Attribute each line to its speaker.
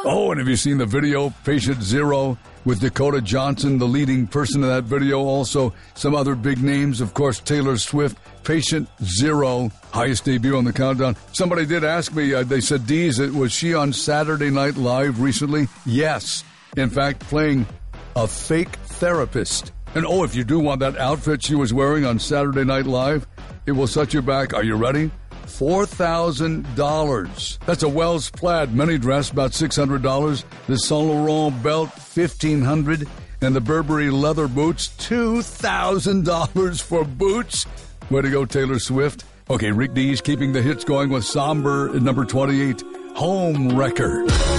Speaker 1: Oh, and have you seen the video, Patient Zero, with Dakota Johnson, the leading person in that video? Also, some other big names, of course, Taylor Swift. Patient Zero, highest debut on the countdown. Somebody did ask me, they said, Deez, was she on Saturday Night Live recently? Yes. In fact, playing a fake therapist. And oh, if you do want that outfit she was wearing on Saturday Night Live, it will set you back. Are you ready? $4,000. That's a Wells plaid mini dress, about $600. The Saint Laurent belt, $1,500. And the Burberry leather boots, $2,000 for boots. Way to go, Taylor Swift. Okay, Rick Dees keeping the hits going with somber at number 28, Home Wrecker.